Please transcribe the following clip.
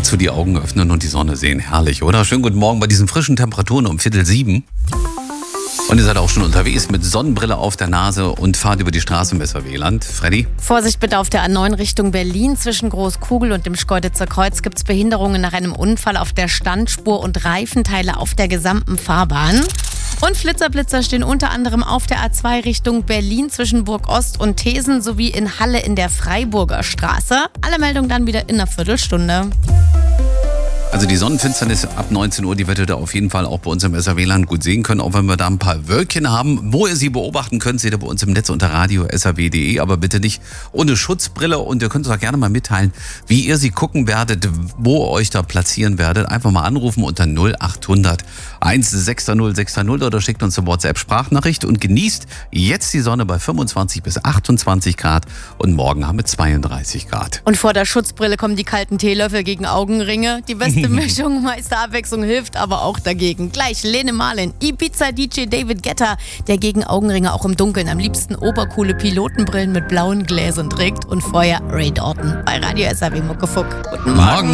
dazu die Augen öffnen und die Sonne sehen. Herrlich, oder? Schönen guten Morgen bei diesen frischen Temperaturen um 6:45. Und ihr seid auch schon unterwegs mit Sonnenbrille auf der Nase und fahrt über die Straße im Weserwehland. Freddy? Vorsicht bitte auf der A9 Richtung Berlin. Zwischen Großkugel und dem Schkeuditzer Kreuz gibt es Behinderungen nach einem Unfall auf der Standspur und Reifenteile auf der gesamten Fahrbahn. Und Flitzer stehen unter anderem auf der A2 Richtung Berlin zwischen Burg Ost und Thesen sowie in Halle in der Freiburger Straße. Alle Meldungen dann wieder in einer Viertelstunde. Also die Sonnenfinsternis ab 19 Uhr, die werdet ihr auf jeden Fall auch bei uns im SRW-Land gut sehen können, auch wenn wir da ein paar Wölkchen haben. Wo ihr sie beobachten könnt, seht ihr bei uns im Netz unter radio.srw.de, aber bitte nicht ohne Schutzbrille. Und ihr könnt uns auch gerne mal mitteilen, wie ihr sie gucken werdet, wo ihr euch da platzieren werdet. Einfach mal anrufen unter 0800 160 600 oder schickt uns eine WhatsApp-Sprachnachricht und genießt jetzt die Sonne bei 25 bis 28 Grad und morgen haben wir 32 Grad. Und vor der Schutzbrille kommen die kalten Teelöffel gegen Augenringe. Die beste Mischung, meiste Abwechslung hilft aber auch dagegen. Gleich Lene Marlin, Ibiza-DJ David Guetta, der gegen Augenringe auch im Dunkeln am liebsten obercoole Pilotenbrillen mit blauen Gläsern trägt. Und vorher Ray Dalton bei Radio SRW Muckefuck. Guten Morgen.